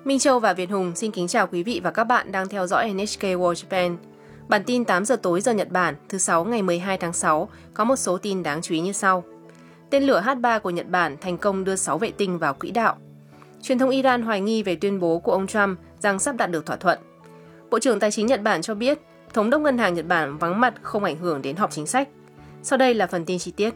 Minh Châu và Việt Hùng xin kính chào quý vị và các bạn đang theo dõi NHK World Japan. Bản tin 8 giờ tối giờ Nhật Bản thứ 6 ngày 12 tháng 6 có một số tin đáng chú ý như sau. Tên lửa H3 của Nhật Bản thành công đưa 6 vệ tinh vào quỹ đạo. Truyền thông Iran hoài nghi về tuyên bố của ông Trump rằng sắp đạt được thỏa thuận. Bộ trưởng Tài chính Nhật Bản cho biết Thống đốc Ngân hàng Nhật Bản vắng mặt không ảnh hưởng đến họp chính sách. Sau đây là phần tin chi tiết.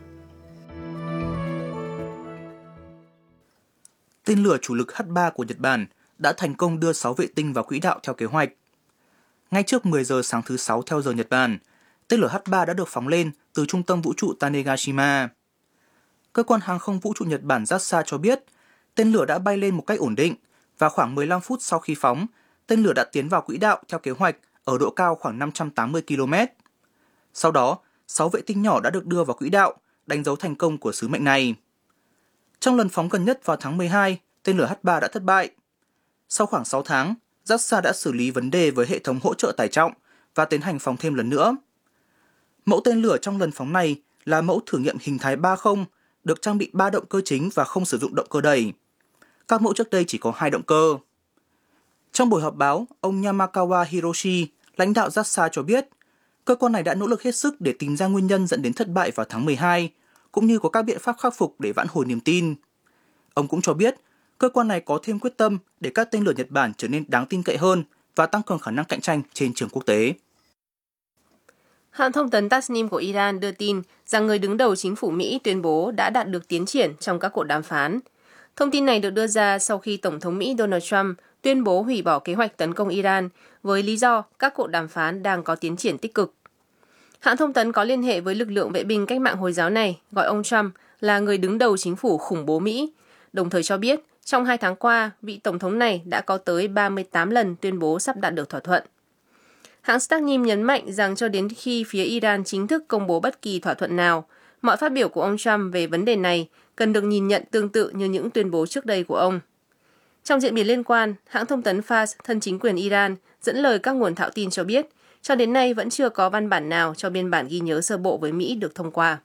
Tên lửa chủ lực H3 của Nhật Bản đã thành công đưa 6 vệ tinh vào quỹ đạo theo kế hoạch. Ngay trước 10 giờ sáng thứ 6 theo giờ Nhật Bản, tên lửa H3 đã được phóng lên từ trung tâm vũ trụ Tanegashima. Cơ quan hàng không vũ trụ Nhật Bản JAXA cho biết, tên lửa đã bay lên một cách ổn định và khoảng 15 phút sau khi phóng, tên lửa đã tiến vào quỹ đạo theo kế hoạch ở độ cao khoảng 580 km. Sau đó, 6 vệ tinh nhỏ đã được đưa vào quỹ đạo, đánh dấu thành công của sứ mệnh này. Trong lần phóng gần nhất vào tháng 12, tên lửa H3 đã thất bại. Sau khoảng 6 tháng, JAXA đã xử lý vấn đề với hệ thống hỗ trợ tải trọng và tiến hành phóng thêm lần nữa. Mẫu tên lửa trong lần phóng này là mẫu thử nghiệm hình thái 30, được trang bị 3 động cơ chính và không sử dụng động cơ đẩy. Các mẫu trước đây chỉ có 2 động cơ. Trong buổi họp báo, ông Yamakawa Hiroshi, lãnh đạo JAXA cho biết, cơ quan này đã nỗ lực hết sức để tìm ra nguyên nhân dẫn đến thất bại vào tháng 12, cũng như có các biện pháp khắc phục để vãn hồi niềm tin. Ông cũng cho biết, cơ quan này có thêm quyết tâm để các tên lửa Nhật Bản trở nên đáng tin cậy hơn và tăng cường khả năng cạnh tranh trên trường quốc tế. Hãng thông tấn Tasnim của Iran đưa tin rằng người đứng đầu chính phủ Mỹ tuyên bố đã đạt được tiến triển trong các cuộc đàm phán. Thông tin này được đưa ra sau khi Tổng thống Mỹ Donald Trump tuyên bố hủy bỏ kế hoạch tấn công Iran với lý do các cuộc đàm phán đang có tiến triển tích cực. Hãng thông tấn có liên hệ với lực lượng vệ binh cách mạng Hồi giáo này gọi ông Trump là người đứng đầu chính phủ khủng bố Mỹ, đồng thời cho biết trong 2 tháng qua, vị Tổng thống này đã có tới 38 lần tuyên bố sắp đạt được thỏa thuận. Hãng Tasnim nhấn mạnh rằng cho đến khi phía Iran chính thức công bố bất kỳ thỏa thuận nào, mọi phát biểu của ông Trump về vấn đề này cần được nhìn nhận tương tự như những tuyên bố trước đây của ông. Trong diễn biến liên quan, hãng thông tấn Fars thân chính quyền Iran dẫn lời các nguồn thạo tin cho biết, cho đến nay vẫn chưa có văn bản nào cho biên bản ghi nhớ sơ bộ với Mỹ được thông qua.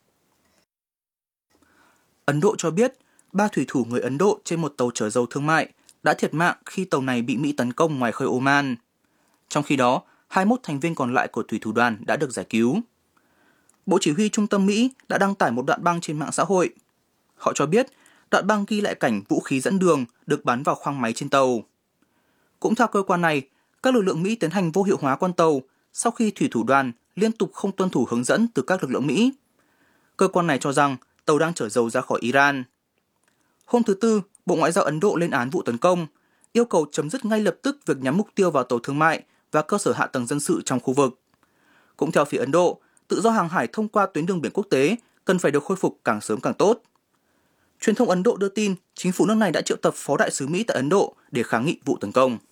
Ấn Độ cho biết, 3 thủy thủ người Ấn Độ trên một tàu chở dầu thương mại đã thiệt mạng khi tàu này bị Mỹ tấn công ngoài khơi Oman. Trong khi đó, 21 thành viên còn lại của thủy thủ đoàn đã được giải cứu. Bộ Chỉ huy Trung tâm Mỹ đã đăng tải một đoạn băng trên mạng xã hội. Họ cho biết, đoạn băng ghi lại cảnh vũ khí dẫn đường được bắn vào khoang máy trên tàu. Cũng theo cơ quan này, các lực lượng Mỹ tiến hành vô hiệu hóa con tàu sau khi thủy thủ đoàn liên tục không tuân thủ hướng dẫn từ các lực lượng Mỹ. Cơ quan này cho rằng tàu đang chở dầu ra khỏi Iran. Hôm thứ Tư, Bộ Ngoại giao Ấn Độ lên án vụ tấn công, yêu cầu chấm dứt ngay lập tức việc nhắm mục tiêu vào tàu thương mại và cơ sở hạ tầng dân sự trong khu vực. Cũng theo phía Ấn Độ, tự do hàng hải thông qua tuyến đường biển quốc tế cần phải được khôi phục càng sớm càng tốt. Truyền thông Ấn Độ đưa tin chính phủ nước này đã triệu tập phó đại sứ Mỹ tại Ấn Độ để kháng nghị vụ tấn công.